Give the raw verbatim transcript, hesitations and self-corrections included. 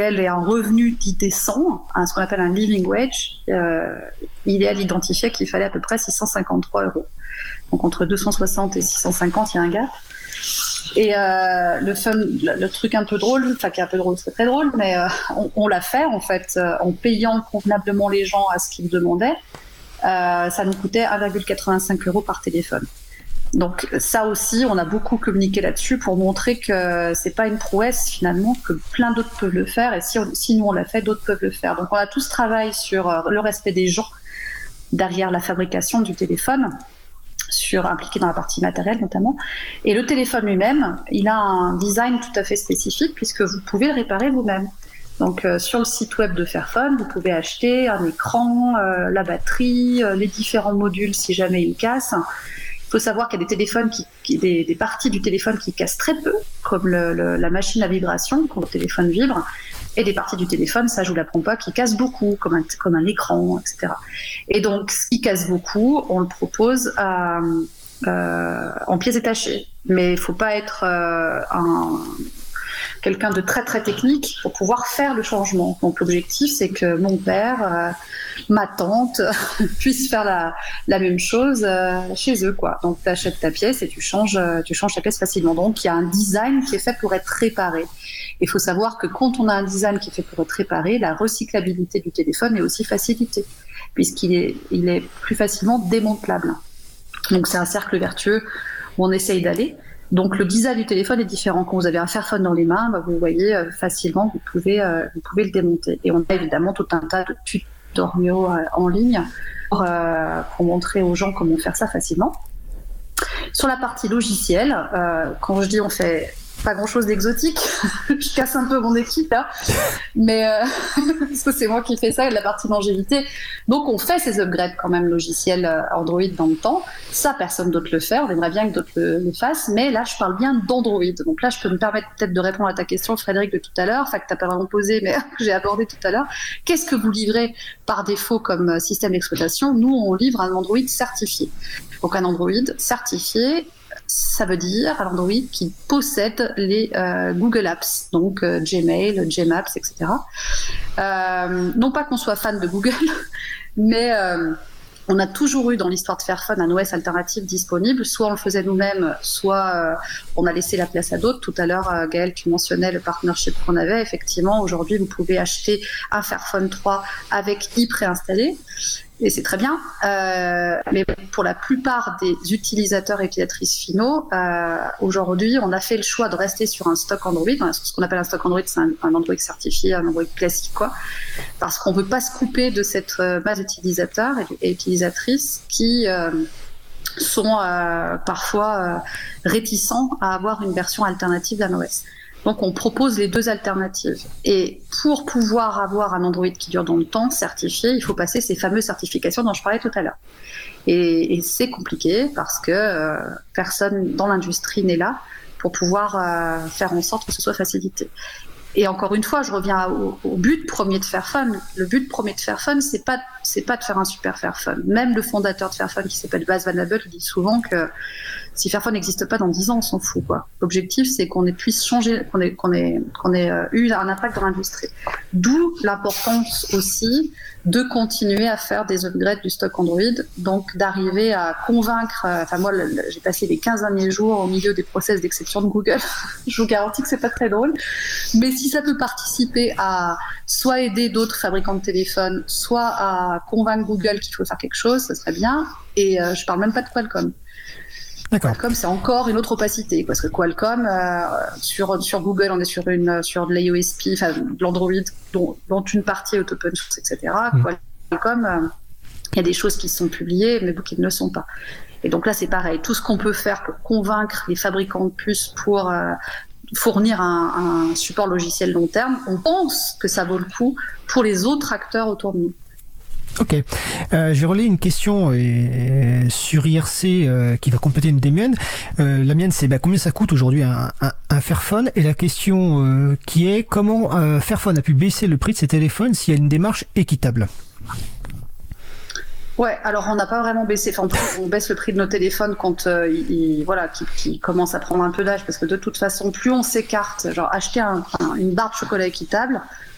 et un revenu qui descend, hein, ce qu'on appelle un living wage, euh, idéal identifié qu'il fallait à peu près six cent cinquante-trois euros. Donc entre deux cent soixante et six cent cinquante, il y a un gap. Et euh, le, fun, le, le truc un peu drôle, enfin qui est un peu drôle, c'est très drôle, mais euh, on, on l'a fait en fait, euh, en payant convenablement les gens à ce qu'ils demandaient. Euh, ça nous coûtait un virgule quatre-vingt-cinq euros par téléphone. Donc ça aussi, on a beaucoup communiqué là-dessus pour montrer que c'est pas une prouesse finalement, que plein d'autres peuvent le faire, et si, on, si nous on l'a fait, d'autres peuvent le faire. Donc on a tout ce travail sur euh, le respect des gens derrière la fabrication du téléphone, sur impliqué dans la partie matérielle notamment. Et le téléphone lui-même, il a un design tout à fait spécifique puisque vous pouvez le réparer vous-même. Donc euh, sur le site web de Fairphone, vous pouvez acheter un écran, euh, la batterie, euh, les différents modules si jamais ils cassent. Il faut savoir qu'il y a des téléphones qui, qui des, des parties du téléphone qui cassent très peu, comme le, le, la machine à vibration quand le téléphone vibre, et des parties du téléphone, ça je vous l'apprends pas, qui cassent beaucoup, comme un, comme un écran, et cetera. Et donc ce qui casse beaucoup, on le propose à, euh, en pièces détachées. Mais il faut pas être euh, un quelqu'un de très très technique pour pouvoir faire le changement. Donc l'objectif, c'est que mon père, euh, ma tante puissent faire la, la même chose euh, chez eux, quoi. Donc tu achètes ta pièce et tu changes, euh, tu changes ta pièce facilement. Donc il y a un design qui est fait pour être réparé. Il faut savoir que quand on a un design qui est fait pour être réparé, la recyclabilité du téléphone est aussi facilitée, puisqu'il est, il est plus facilement démantelable. Donc c'est un cercle vertueux où on essaye d'aller. Donc le design du téléphone est différent. Quand vous avez un Fairphone dans les mains, bah, vous voyez euh, facilement, vous pouvez, euh, vous pouvez le démonter. Et on a évidemment tout un tas de tutoriaux euh, en ligne pour, euh, pour montrer aux gens comment faire ça facilement. Sur la partie logicielle, euh, quand je dis on fait pas grand-chose d'exotique, je casse un peu mon équipe là, mais euh, parce que c'est moi qui fais ça, de la partie longévité. Donc on fait ces upgrades quand même logiciels Android dans le temps. Ça, personne d'autre le fait. On aimerait bien que d'autres le, le fassent, mais là je parle bien d'Android. Donc là je peux me permettre peut-être de répondre à ta question, Frédéric, de tout à l'heure, enfin que t'as pas vraiment posé, mais que j'ai abordé tout à l'heure. Qu'est-ce que vous livrez par défaut comme système d'exploitation? Nous, on livre un Android certifié. Donc un Android certifié, ça veut dire un Android qui possède les euh, Google Apps, donc euh, Gmail, Gmaps, et cetera. Euh, non pas qu'on soit fan de Google, mais euh, on a toujours eu dans l'histoire de Fairphone un O S alternatif disponible. Soit on le faisait nous-mêmes, soit euh, on a laissé la place à d'autres. Tout à l'heure, euh, Gaël, tu mentionnais le partnership qu'on avait. Effectivement, aujourd'hui, vous pouvez acheter un Fairphone trois avec i préinstallé. Et c'est très bien, euh, mais pour la plupart des utilisateurs et utilisatrices finaux, euh, aujourd'hui, on a fait le choix de rester sur un stock Android. Ce qu'on appelle un stock Android, c'est un, un Android certifié, un Android classique, quoi, parce qu'on ne veut pas se couper de cette base d'utilisateurs et, et utilisatrices qui euh, sont euh, parfois euh, réticents à avoir une version alternative d'un O S. Donc on propose les deux alternatives. Et pour pouvoir avoir un Android qui dure dans le temps, certifié, il faut passer ces fameuses certifications dont je parlais tout à l'heure. Et, et c'est compliqué parce que euh, personne dans l'industrie n'est là pour pouvoir euh, faire en sorte que ce soit facilité. Et encore une fois, je reviens au, au but premier de Fairphone. Le but premier de Fairphone, c'est pas, c'est pas de faire un super Fairphone. Même le fondateur de Fairphone, qui s'appelle Bas Van Abel, dit souvent que si Fairphone n'existe pas dans dix ans, on s'en fout, quoi. L'objectif, c'est qu'on ait, puisse changer, qu'on ait, qu'on ait, qu'on ait euh, eu un impact dans l'industrie. D'où l'importance aussi de continuer à faire des upgrades du stock Android, donc d'arriver à convaincre. Euh, enfin, moi, le, le, j'ai passé les quinze derniers jours au milieu des process d'exception de Google. Je vous garantis que c'est pas très drôle. Mais si ça peut participer à soit aider d'autres fabricants de téléphones, soit à convaincre Google qu'il faut faire quelque chose, ça serait bien. Et euh, je parle même pas de Qualcomm. D'accord. Qualcomm, c'est encore une autre opacité, parce que Qualcomm, euh, sur, sur Google, on est sur, une, sur de l'I O S P, enfin, de l'Android, dont, dont une partie est open source, et cetera. Mmh. Qualcomm, il euh, y a des choses qui sont publiées, mais qui ne le sont pas. Et donc là, c'est pareil. Tout ce qu'on peut faire pour convaincre les fabricants de puces pour euh, fournir un, un support logiciel long terme, on pense que ça vaut le coup pour les autres acteurs autour de nous. Ok. Euh, j'ai relayé une question euh, sur I R C euh, qui va compléter une des miennes. Euh, la mienne, c'est bah, combien ça coûte aujourd'hui un, un, un Fairphone, et la question euh, qui est comment euh, Fairphone a pu baisser le prix de ses téléphones s'il y a une démarche équitable. Ouais, alors on n'a pas vraiment baissé. Enfin, on baisse le prix de nos téléphones quand euh, ils, voilà, qui, qui commencent à prendre un peu d'âge, parce que de toute façon, plus on s'écarte, genre acheter un, un, une barre de chocolat équitable,